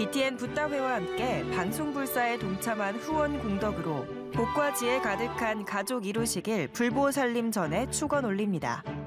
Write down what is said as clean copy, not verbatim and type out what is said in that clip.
BTN 붓다회와 함께 방송불사에 동참한 후원 공덕으로 복과 지혜 가득한 가족 이루시길 불보살림 전에 축원 올립니다.